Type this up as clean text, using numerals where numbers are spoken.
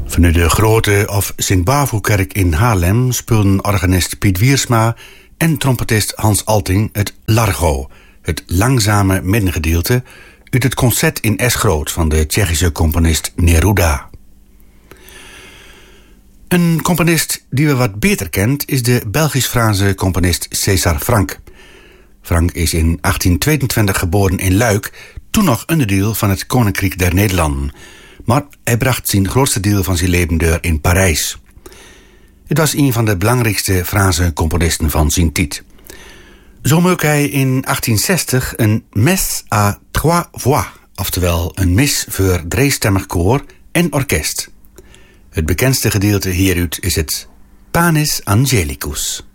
Vanuit de Grote of Sint-Bavokerk in Haarlem speelden organist Piet Wiersma en trompetist Hans Alting het Largo, het langzame middengedeelte uit het concert in S-groot van de Tsjechische componist Neruda. Een componist die we wat beter kent is de Belgisch-Franse componist César Franck. Franck is in 1822 geboren in Luik, toen nog onderdeel van het Koninkrijk der Nederlanden. Maar hij bracht zijn grootste deel van zijn leven door in Parijs. Het was een van de belangrijkste Franse componisten van zijn tijd. Zo maakte hij in 1860 een Messe à trois voix, oftewel een mis voor driestemmig koor en orkest. Het bekendste gedeelte hieruit is het Panis Angelicus.